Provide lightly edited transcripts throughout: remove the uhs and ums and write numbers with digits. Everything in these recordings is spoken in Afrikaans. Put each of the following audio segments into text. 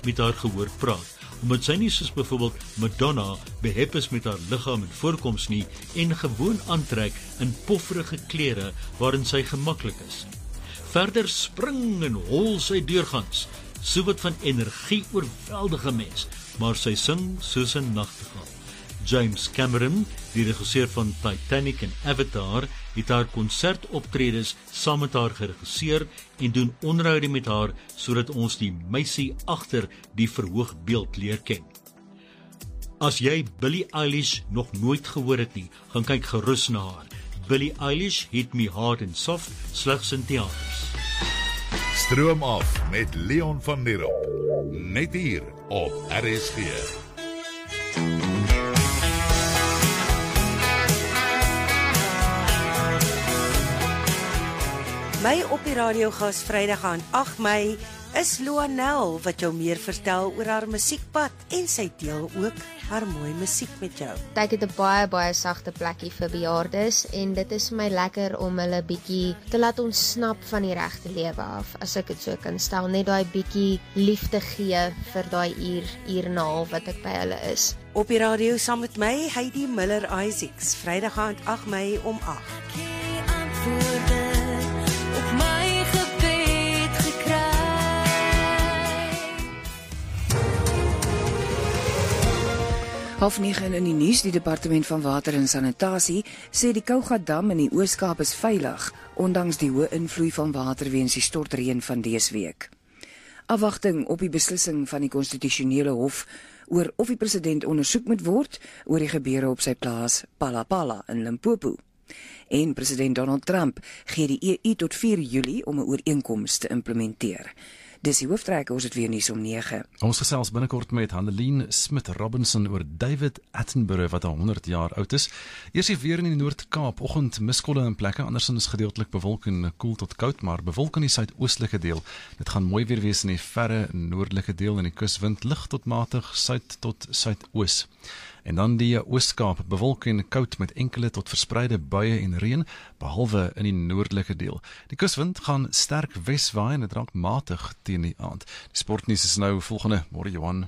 met haar gehoor praat, omdat sy nie soos byvoorbeeld Madonna behep is met haar liggaam en voorkoms nie en gewoon aantrek in pofferige klere waarin sy gemaklik is. Verder spring en hol sy deurgangs, so wat van energie oorweldige mens, maar sy sing soos 'n nagtegaal. James Cameron, die regisseur van Titanic en Avatar, het haar konsertoptredes saam met haar geregisseer en doen onderhoude met haar sodat ons die meisie agter die verhoogbeeld leer ken. As jy Billie Eilish nog nooit gehoor het nie, gaan kyk gerus na haar. Billie Eilish, Hit Me Hard and Soft, slegs in theaters. Stroom af met Leon van der Op, net hier op RSG. My op die radiogas Vrydag aan 8 Mei is Loanel wat jou meer vertel oor haar musiekpad en sy deel ook haar mooi musiek met jou. Ek het 'n baie sagte plekkie vir bejaardes en dit is vir my lekker om hulle bietjie te laat ontsnap van die regte lewe af, as ek dit so kan stel, net daai bietjie liefde gee vir daai uur en 'n half wat ek by hulle is. Op die radio saam met my, Heidi Miller-Isaacs, Vrydag aan 8 Mei om 8. Half 9 in die nuus, die Departement van Water en Sanitasie sê die Kouga-dam in die Oos-Kaap is veilig, ondanks die hoë invloei van water weens die stortreën van dese week. Afwagting op die beslissing van die konstitusionele hof oor of die president ondersoek moet word oor die gebeure op sy plaas Palapala in Limpopo. En president Donald Trump gee die EU tot 4 Julie om 'n ooreenkoms te implementeer. Dis die hooftrekke, ons het weer nuus om 9. Ons gesels binnekort met Handeline Smith-Robinson oor David Attenborough wat 100 jaar oud is. Eers die weer in die Noord-Kaap, oggend miskolle in plekke, andersins gedeeltelik bewolk en koel tot koud, maar bewolk in die suidoostelike deel. Dit gaan mooi weer wees in die verre noordelike deel en die kuswind lig tot matig suid tot suidoos. En dan die Oos-Kaap, bewolk en koud met enkele tot verspreide buie en reën, behalwe in die noordelike deel. Die kuswind gaan sterk weswaai en dit raak matig teen die aand. Die sportnuus is nou volgende. Môre Johan.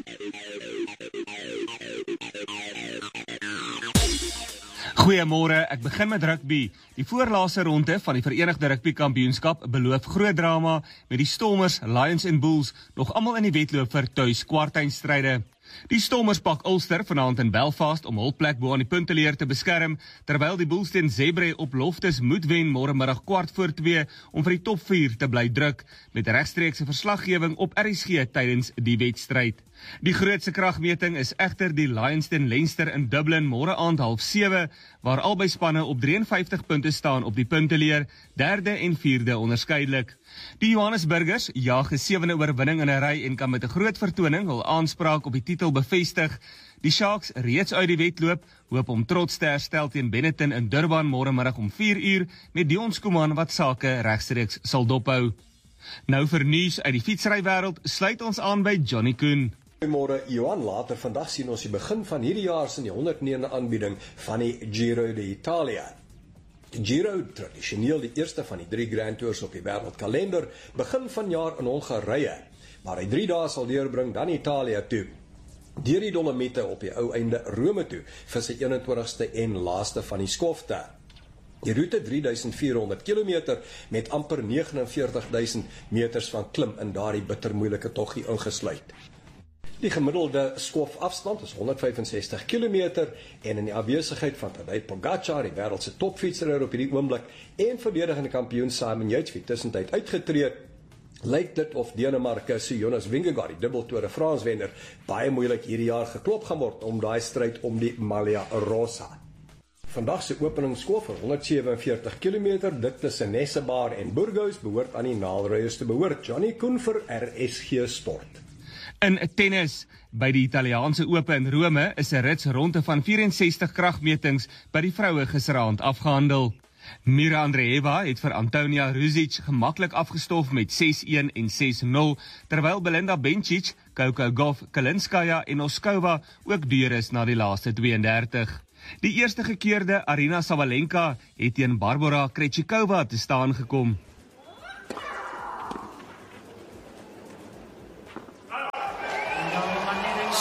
Goeiemôre, ek begin met rugby. Die voorlaaste ronde van die Verenigde Rugby Kampioenskap beloof groot drama met die Stormers, Lions en Bulls nog almal in die wedloop vir tuis kwartfinale. Die Stormers pak Ulster vanaand in Belfast om hul plek bo aan die punteleer te beskerm, terwyl die Bulls teen Zebre op Loftus moet wen môre middag 2:15 om vir die top 4 te bly druk, met regstreekse verslaggewing op RSG tydens die wedstryd. Die grootste kragmeting is egter die Lions teen Leinster in Dublin môre aand 6:30, waar albei spanne op 53 punte staan op die punteleer, derde en vierde onderskeidelik. Die Johannesburgers jaag 'n 7de oorwinning in 'n ry en kan met 'n groot vertoning hul aanspraak op die titel bevestig. Die Sharks, reeds uit die wedloop, hoop om trots te herstel teen Benetton in Durban môre middag om 4 uur met Dion Skuman wat sake regstreeks sal dophou. Nou vir nuus uit die fietsrywêreld sluit ons aan by Johnny Koen. Goeiemôre Johan, later vandag sien ons die begin van hierdie jaar se 109de aanbieding van die Giro d'Italia. Die Giro, tradisioneel die eerste van die 3 Grand Tours op die wêreldkalender, begin vanjaar in Hongarije, maar hy 3 dae sal deurbring dan Italië toe, deur die Dolomiete op die ou einde Rome toe, vir sy 21ste en laaste van die skofte. Die route 3400 km met amper 49.000 meters van klim in daardie bittermoeilike toggie ingesluit. Die gemiddelde skofafstand is 165 km en in die afwesigheid van Tadej Pogačar, die wêreld se topfietsrenner op hierdie oomblik, en verdedigende kampioen Simon Yates wie tussentyd uitgetree, lyk dit of Denemarke se Jonas Vingegaard, die dubbel Tour de France wenner, baie moeilik hierdie jaar geklop gaan word om daai stryd om die Maglia Rosa. Vandag se openingsskof van 147 km, dit tussen Nessebaar en Burgos, behoort aan die naalryers te behoort. Johnny Koen vir RSG Sport. In tennis, by die Italiaanse Ope in Rome is 'n ritsronde van 64 kragmetings by die vroue gisteraand afgehandel. Mira Andreeva het vir Antonia Ruzic gemaklik afgestof met 6-1 en 6-0, terwyl Belinda Bencic, Coco Gauff, Kalinskaya en Oskova ook deur is na die laaste 32. Die eerste gekeerde Arina Sabalenka het teen Barbora Krejcikova te staan gekom.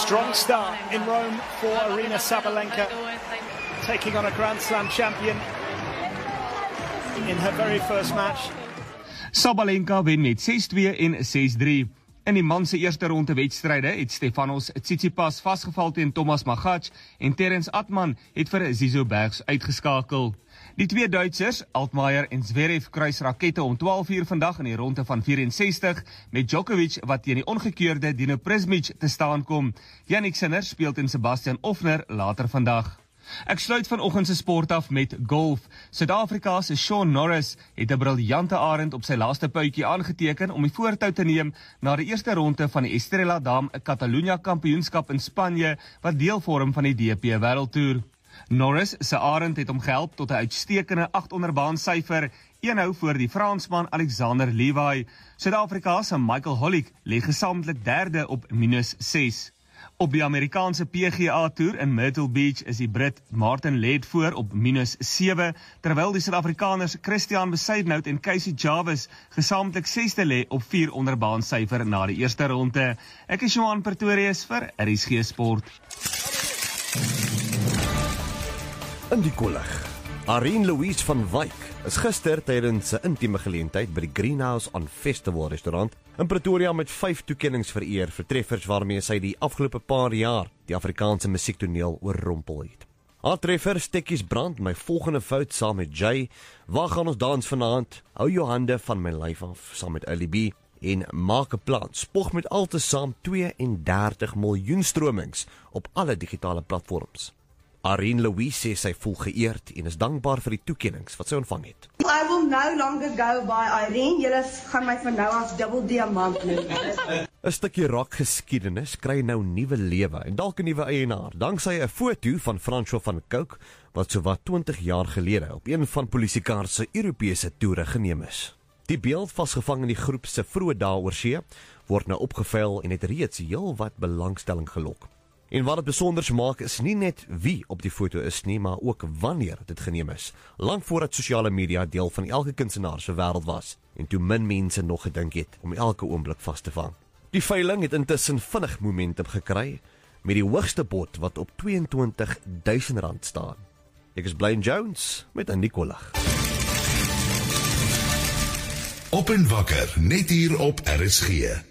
strong start in Rome for Aryna Sabalenka, taking on a Grand Slam champion in her very first match. Sabalenka wen met 6-2 en 6-3. In die man se eerste ronde wedstryde het Stefanos Tsitsipas vasgeval teen Thomas Magac en Terence Atman het vir Zizo Bergs uitgeskakel. Die twee Duitsers, Altmaier en Zverev, kruis rakette om 12:00 vandag in die ronde van 64 met Djokovic wat teen die ongekeurde Dino Prismic te staan kom. Jannik Sinner speel teen Sebastian Ofner later vandag. Ek sluit vanoggend se sport af met golf. Suid-Afrika se Shaun Norris het 'n briljante arend op sy laaste puitjie aangeteken om die voortou te neem na die eerste ronde van die Estrella Daam Catalunya Kampioenskap in Spanje wat deel vorm van die DP Wêreldtoer. Norris se arend het hom gehelp tot 'n uitstekende 8 onderbaan syfer, een hou voor die Fransman Alexander Levi. Suid-Afrika se Michael Hollick lê gesamentlik derde op -6. Op die Amerikaanse PGA Tour in Myrtle Beach is die Brit Martin Laird voor op -7, terwyl die Suid-Afrikaners Christian Bezuidenhout en Casey Jarvis gesamentlik 6de lê op 4 onderbaan syfer na die eerste ronde. Ek is Johan Pretorius vir RSG Sport. In die kollig. Arine Louise van Wyk is gister tydens 'n intieme geleentheid by die Greenhouse on Festival restaurant in Pretoria met 5 toekennings vereer vir treffers waarmee sy die afgelope paar jaar die Afrikaanse musiektoneel oorrompel het. Haar treffer Stekkies Brand, my volgende fout saam met Jay, Waar gaan ons dans vanaand, Hou jou hande van my lyf af saam met Alibi en Maak 'n plan spog met altesaam 32 miljoen stromings op alle digitale platforms. Arine Louise sê sy voel geëerd en is dankbaar vir die toekennings wat sy ontvang het. I will no longer go by Irene. Julle gaan my van nou af dubbel diamant noem. 'n Stukkie rockgeskiedenis kry nou nuwe lewe en dalk 'n nuwe eienaar, danksy 'n foto van François van Cooke wat sowat 20 jaar gelede op een van Polisiekar se Europese toere geneem is. Die beeld vasgevang in die groep se vroeë dae oor see word nou opgeveil en het reeds heelwat belangstelling gelok. En wat dit besonders maak is nie net wie op die foto is nie, maar ook wanneer dit geneem is, lank voordat sosiale media deel van elke kunstenaar se wêreld was en toe min mense nog gedink het om elke oomblik vas te vang. Die veiling het intussen vinnig momentum gekry met die hoogste bod wat op R22,000 staan. Ek is Blaine Jones met 'n Nicolag. Op en wakker net hier op RSG.